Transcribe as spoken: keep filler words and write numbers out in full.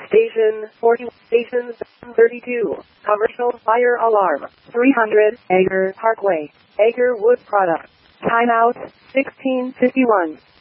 Station forty, Station thirty-two, Commercial Fire Alarm, three hundred, Ager Parkway, Ager Wood Products. Timeout, sixteen fifty-one.